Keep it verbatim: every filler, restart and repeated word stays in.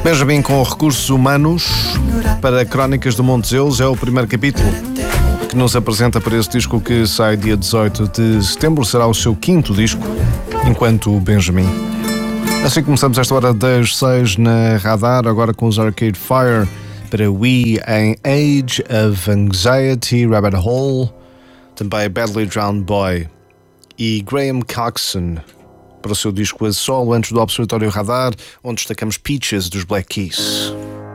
Benjamin com recursos humanos para Crónicas do Monte Zeus é o primeiro capítulo que nos apresenta para esse disco que sai dia dezoito de setembro. Será o seu quinto disco enquanto Benjamin. Assim começamos esta hora das seis na Radar, agora com os Arcade Fire para We em Age of Anxiety, Rabbit Hole, também Badly Drowned Boy e Graham Coxon para o seu disco a solo antes do Observatório Radar, onde destacamos Peaches dos Black Keys.